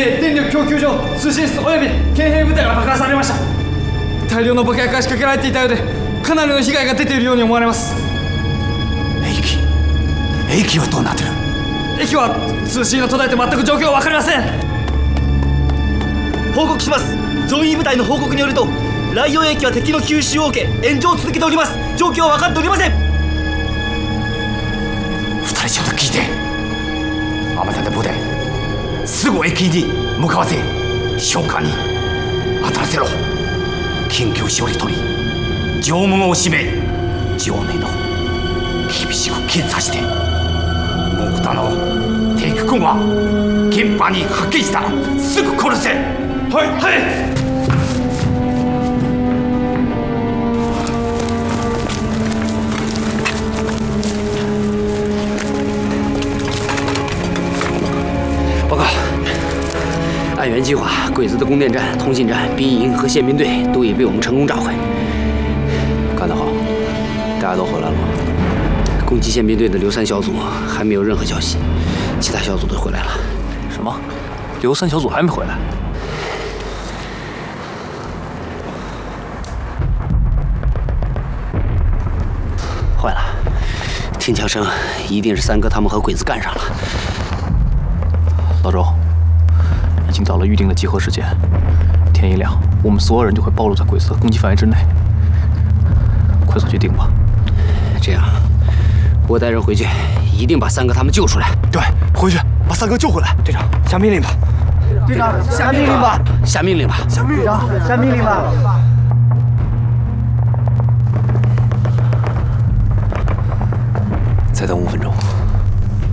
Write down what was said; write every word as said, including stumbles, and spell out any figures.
兵電力供給所、通信室および県兵部隊が爆破されました。大量の爆薬が仕掛けられていたようで、かなりの被害が出ているように思われます。 駅駅はどうなってる？ 駅は通信が途絶えて全く状況は分かりません。 報告します。増員部隊の報告によると、ライオン駅は敵の吸収を受け炎上を続けております。状況は分かっておりません。 二人ちょっと聞いて。あまたの部隊すぐ駅に向かわせ召喚に当たらせろ。緊急処理取り城門を閉め城内の厳しく検査して木田の敵軍は現場に発見したらすぐ殺せ。 はいはい。 报告，按原计划，鬼子的供电站、通信站、兵营和宪兵队都已被我们成功炸毁。干得好，大家都回来了。攻击宪兵队的刘三小组还没有任何消息，其他小组都回来了。 什么？刘三小组还没回来？ 坏了，听枪声，一定是三哥他们和鬼子干上了。 老周，已经到了预定的集合时间，天一亮，我们所有人就会暴露在鬼子的攻击范围之内。快做决定吧。 这样，我带人回去，一定把三哥他们救出来。 对，回去把三哥救回来。队长，下命令吧。 队长，下命令吧。 下命令吧。 下命令。下命令吧。 再等五分钟。